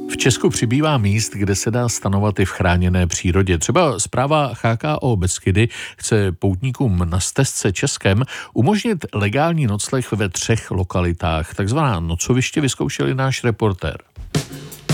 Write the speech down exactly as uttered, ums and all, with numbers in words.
V Česku přibývá míst, kde se dá stanovat i v chráněné přírodě. Třeba správa H K O Beskydy chce poutníkům na stezce Českem umožnit legální nocleh ve třech lokalitách. Takzvaná nocoviště vyzkoušeli náš reportér.